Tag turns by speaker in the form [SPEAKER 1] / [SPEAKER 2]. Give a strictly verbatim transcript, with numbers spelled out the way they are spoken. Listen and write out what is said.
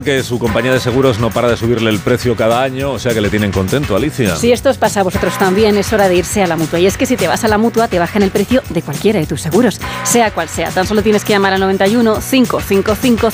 [SPEAKER 1] Que su compañía de seguros no para de subirle el precio cada año, o sea que le tienen contento, Alicia.
[SPEAKER 2] Si esto os pasa a vosotros también, es hora de irse a la Mutua. Y es que si te vas a la Mutua, te bajan el precio de cualquiera de tus seguros, sea cual sea. Tan solo tienes que llamar al noventa y uno, cinco cinco cinco,